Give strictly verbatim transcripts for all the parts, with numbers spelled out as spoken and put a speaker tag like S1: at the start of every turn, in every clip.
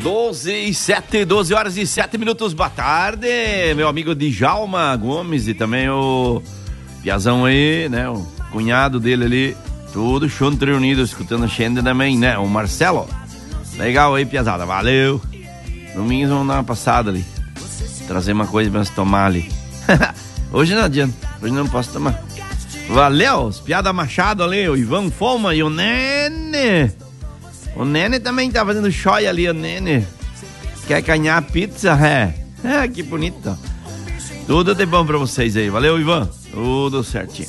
S1: doze e sete, doze horas e sete minutos, boa tarde, meu amigo Djalma Gomes e também o Piazão aí, né, o cunhado dele ali, tudo junto reunido, escutando a gente também, né, o Marcelo, legal aí, Piazada, valeu, domingo vamos dar uma passada ali, trazer uma coisa pra se tomar ali, hoje não adianta, hoje não posso tomar, valeu, os Piada Machado ali, o Ivan Foma e o Nene. O Nene também tá fazendo choia ali, o Nene. Quer ganhar pizza, é? É, que bonito. Tudo de bom pra vocês aí. Valeu, Ivan. Tudo certinho.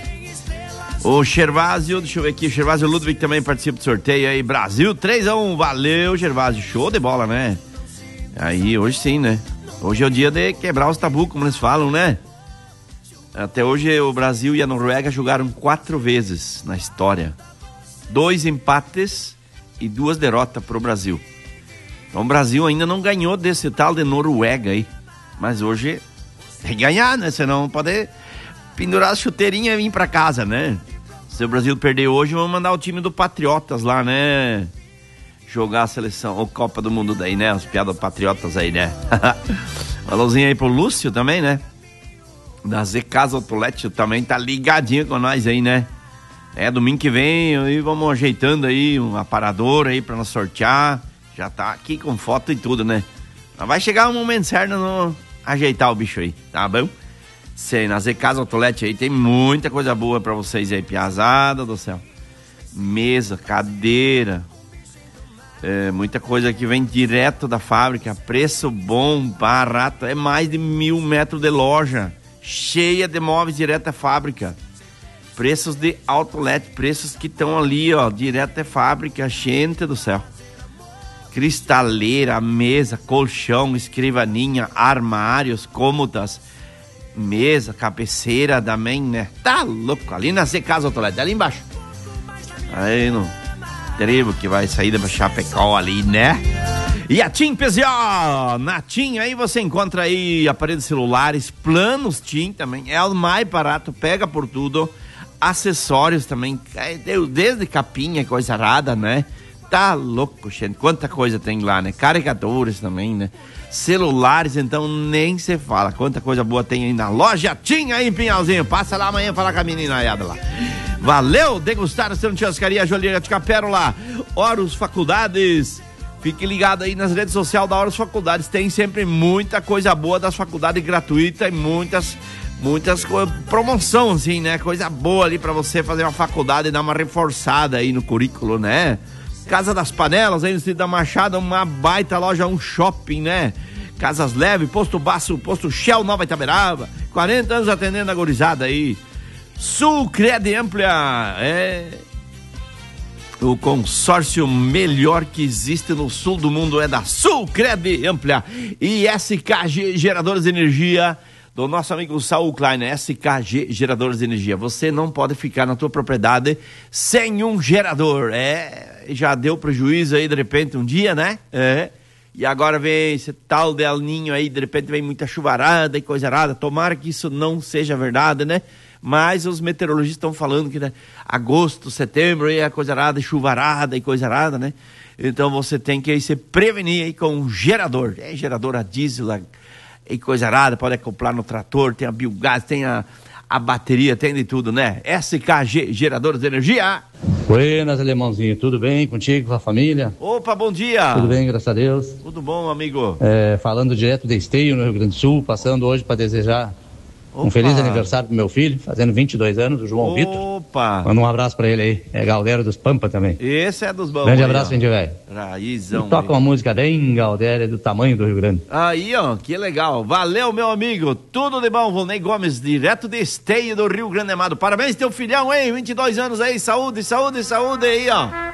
S1: O Gervásio, deixa eu ver aqui. O Gervásio Ludwig também participa do sorteio aí. Brasil três a um. Valeu, Gervásio. Show de bola, né? Aí, hoje sim, né? Hoje é o dia de quebrar os tabus, como eles falam, né? Até hoje o Brasil e a Noruega jogaram quatro vezes na história. Dois empates e duas derrotas pro Brasil. Então o Brasil ainda não ganhou desse tal de Noruega aí. Mas hoje tem que ganhar, né? Senão pode pendurar as chuteirinhas e vir pra casa, né? Se o Brasil perder hoje, vamos mandar o time do Patriotas lá, né? Jogar a seleção, ou Copa do Mundo daí, né? Os piadas patriotas aí, né? Valorzinho aí pro Lúcio também, né? Da Z Casa Autolete também tá ligadinho com nós aí, né? É, domingo que vem, aí vamos ajeitando aí um aparador aí pra nós sortear. Já tá aqui com foto e tudo, né? Mas vai chegar um momento certo no ajeitar o bicho aí, tá bom? Sei, na Z Casa Autolete aí tem muita coisa boa pra vocês aí, piazada do céu. Mesa, cadeira, é, muita coisa que vem direto da fábrica, preço bom, barato, é mais de mil metros de loja, cheia de móveis direto da fábrica. Preços de outlet, preços que estão ali, ó, direto da fábrica, gente do céu. Cristaleira, mesa, colchão, escrivaninha, armários, cômodas, mesa, cabeceira também, né? Tá louco, ali na Z Casa Outlet, ali embaixo. Aí no trevo que vai sair da Chapecó ali, né? E a TIM P Z O, na TIM aí você encontra aí aparelhos celulares, planos TIM também, é o mais barato, pega por tudo. Acessórios também, desde capinha, coisa arada, né? Tá louco, gente. Quanta coisa tem lá, né? Carregadores também, né? Celulares, então nem se fala. Quanta coisa boa tem aí na loja TIM aí em Pinhalzinho. Passa lá amanhã falar com a menina aí lá. Valeu, degustar a Churrascaria Joalheria de Capérola. Horus Faculdades. Fique ligado aí nas redes sociais da Horus Faculdades. Tem sempre muita coisa boa das faculdades gratuita e muitas... Muitas promoção, assim, né? Coisa boa ali pra você fazer uma faculdade e dar uma reforçada aí no currículo, né? Casa das Panelas, aí no Distrito da Machada, uma baita loja, um shopping, né? Casas Leve, Posto Baço, Posto Shell, Nova Itaberaba. quarenta anos atendendo a gurizada aí. Sul Cred Amplia, é... O consórcio melhor que existe no sul do mundo é da Sul Cred Amplia. E S K G Geradores de Energia... do nosso amigo Saul Klein, S K G Geradores de Energia. Você não pode ficar na tua propriedade sem um gerador. É, já deu prejuízo aí de repente um dia, né? É. E agora vem esse tal de El Ninho aí, de repente vem muita chuvarada e coisa arada. Tomara que isso não seja verdade, né? Mas os meteorologistas estão falando que, né, agosto, setembro aí é coisa arada, chuvarada e coisa arada, né? Então você tem que aí se prevenir aí com um gerador. É gerador a diesel, a e coisa arada, pode acoplar no trator, tem a biogás, tem a, a bateria, tem de tudo, né? S K G Geradores de Energia.
S2: Buenas, alemãozinho, tudo bem contigo, com a família?
S1: Opa, bom dia.
S2: Tudo bem, graças a Deus.
S1: Tudo bom, amigo?
S2: É, falando direto de Esteio, no Rio Grande do Sul, passando hoje para desejar Opa. um feliz aniversário pro meu filho, fazendo vinte e dois anos, o João
S1: Opa.
S2: Vitor.
S1: Opa!
S2: Manda um abraço pra ele aí, é Galdério dos Pampa também.
S1: Esse é dos bons.
S2: Grande
S1: aí,
S2: abraço, gente, velho.
S1: Raizão.
S2: E toca uma música bem Galdério, do tamanho do Rio Grande.
S1: Aí, ó, que legal. Valeu, meu amigo. Tudo de bom, Volney Gomes, direto de Esteio do Rio Grande Amado. Parabéns, teu filhão, hein? vinte e dois anos aí, saúde, saúde, saúde aí, ó.